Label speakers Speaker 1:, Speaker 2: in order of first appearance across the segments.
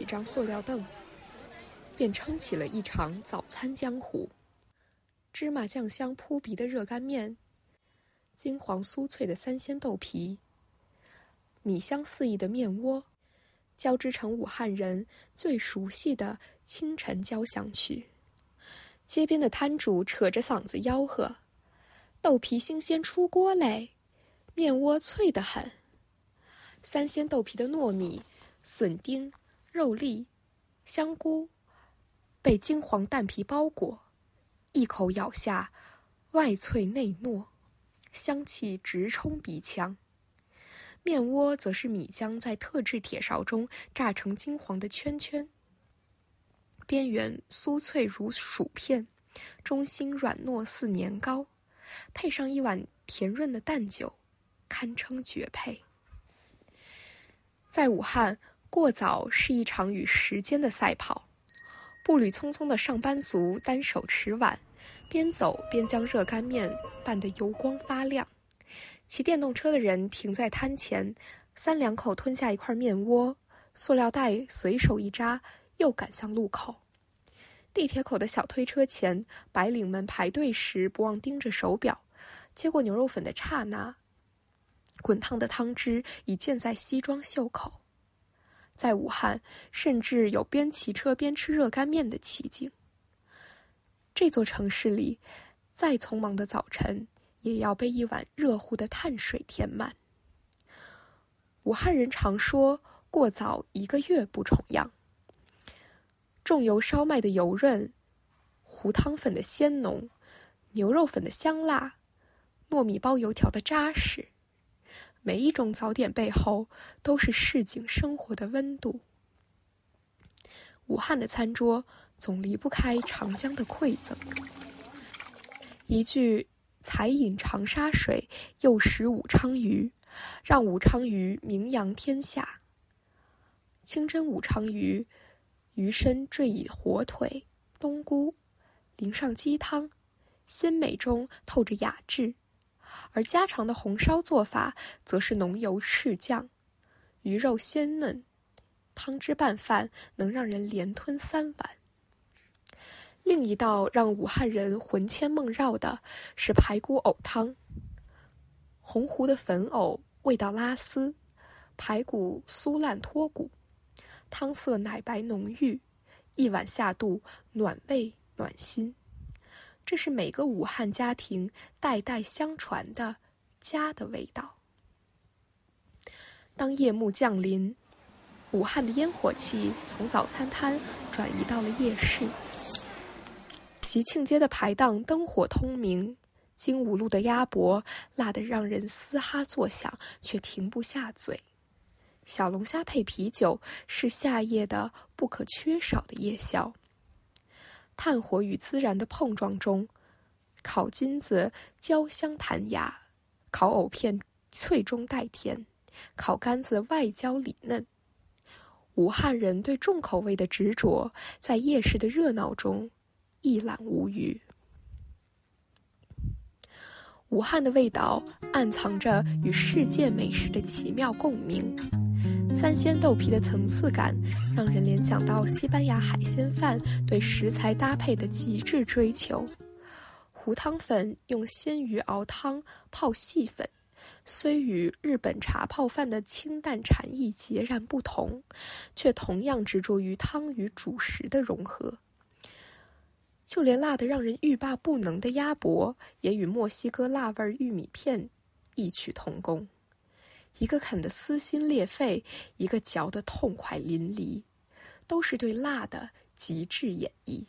Speaker 1: 张塑料凳，便撑起了一场早餐江湖。芝麻酱香扑鼻的热干面，金黄酥脆的三鲜豆皮，米香四溢的面窝，交织成武汉人最熟悉的清晨交响曲。街边的摊主扯着嗓子吆喝：豆皮新鲜出锅嘞，面窝脆得很。三鲜豆皮的糯米、笋丁、肉粒、香菇被金黄蛋皮包裹，一口咬下，外脆内糯，香气直冲鼻腔。面窝则是米浆在特制铁勺中炸成金黄的圈圈，边缘酥脆如薯片，中心软糯似年糕，配上一碗甜润的蛋酒，堪称绝配。在武汉，过早是一场与时间的赛跑，步履匆匆的上班族单手持碗，边走边将热干面拌得油光发亮。骑电动车的人停在摊前，三两口吞下一块面窝，塑料袋随手一扎，又赶向路口。地铁口的小推车前，白领们排队时不忘盯着手表，接过牛肉粉的刹那，滚烫的汤汁已溅在西装袖口。在武汉，甚至有边骑车边吃热干面的奇景。这座城市里，再匆忙的早晨，也要被一碗热乎的碳水填满。武汉人常说，过早1个月不重样。重油烧麦的油润，糊汤粉的鲜浓，牛肉粉的香辣，糯米包油条的扎实。每一种早点背后都是市井生活的温度。武汉的餐桌总离不开长江的馈赠。一句才饮长沙水，又食武昌鱼，让武昌鱼名扬天下。清蒸武昌鱼，鱼身缀以火腿、冬菇，淋上鸡汤，鲜美中透着雅致。而家常的红烧做法则是浓油赤酱，鱼肉鲜嫩，汤汁拌饭能让人连吞3碗。另一道让武汉人魂牵梦绕的是排骨藕汤。红糊的粉藕味道拉丝，排骨酥烂脱骨，汤色奶白浓郁，一碗下肚，暖胃暖心。这是每个武汉家庭代代相传的家的味道。当夜幕降临，武汉的烟火气从早餐摊转移到了夜市。吉庆街的排档灯火通明，精武路的鸭脖辣得让人嘶哈作响，却停不下嘴。小龙虾配啤酒是夏夜的不可缺少的夜宵。炭火与孜然的碰撞中，烤金子焦香弹牙，烤藕片脆中带甜，烤干子外焦里嫩。武汉人对重口味的执着，在夜市的热闹中一览无余。武汉的味道暗藏着与世界美食的奇妙共鸣。三鲜豆皮的层次感让人联想到西班牙海鲜饭对食材搭配的极致追求。糊汤粉用鲜鱼熬汤泡细粉，虽与日本茶泡饭的清淡禅意截然不同，却同样执着于汤与主食的融合。就连辣得让人欲罢不能的鸭脖，也与墨西哥辣味玉米片异曲同工。一个啃得撕心裂肺，一个嚼得痛快淋漓，都是对辣的极致演绎。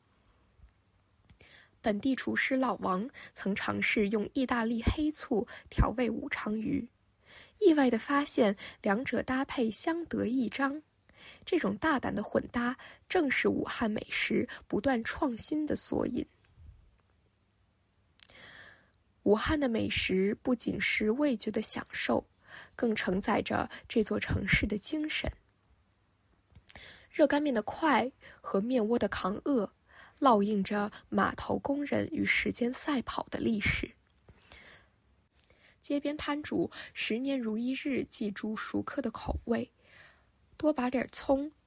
Speaker 1: 本地厨师老王曾尝试用意大利黑醋调味武昌鱼，意外地发现两者搭配相得益彰。这种大胆的混搭，正是武汉美食不断创新的索引。武汉的美食不仅是味觉的享受，更承载着这座城市的精神。热干面的快和面窝的扛饿，烙印着码头工人与时间赛跑的历史。街边摊主10年如一日记住熟客的口味，多把点葱，